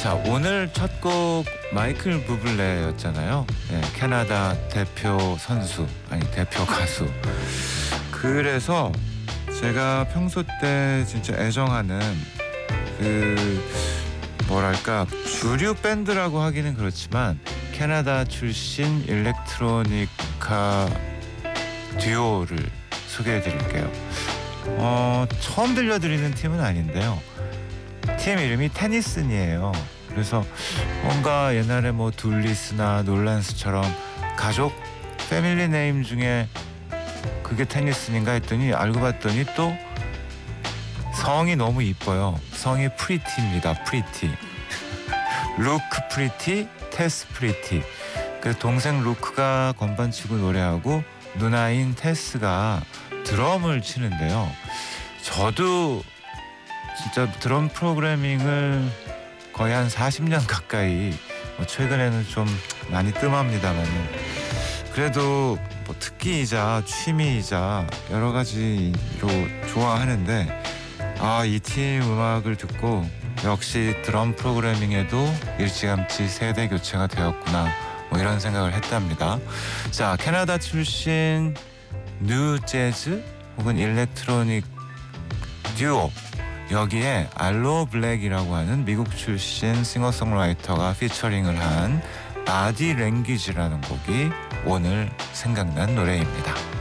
자, 오늘 첫 곡 마이클 부블레였잖아요. 네, 캐나다 대표 선수, 아니 대표 가수. 그래서 제가 평소 때 진짜 애정하는 뭐랄까 주류 밴드라고 하기는 그렇지만 캐나다 출신 일렉트로니카 듀오를 소개해드릴게요. 처음 들려드리는 팀은 아닌데요. 팀 이름이 테니슨이에요. 그래서 뭔가 옛날에 뭐 둘리스나 놀란스처럼 가족 패밀리 네임 중에 그게 테니슨인가 했더니 알고 봤더니 또 성이 너무 이뻐요. 성이 프리티입니다. 프리티. 루크 프리티, 테스 프리티. 그래서 동생 루크가 건반 치고 노래하고 누나인 테스가 드럼을 치는데요. 저도 진짜 드럼 프로그래밍을 거의 한 40년 가까이, 최근에는 좀 많이 뜸합니다만 그래도 뭐 특기이자 취미이자 여러 가지로 좋아하는데 이 팀 음악을 듣고 역시 드럼 프로그래밍에도 일찌감치 세대 교체가 되었구나, 뭐 이런 생각을 했답니다. 자, 캐나다 출신 뉴 재즈 혹은 일렉트로닉 듀오, 여기에 알로 블랙이라고 하는 미국 출신 싱어송라이터가 피처링을 한 바디 랭귀지라는 곡이 오늘 생각난 노래입니다.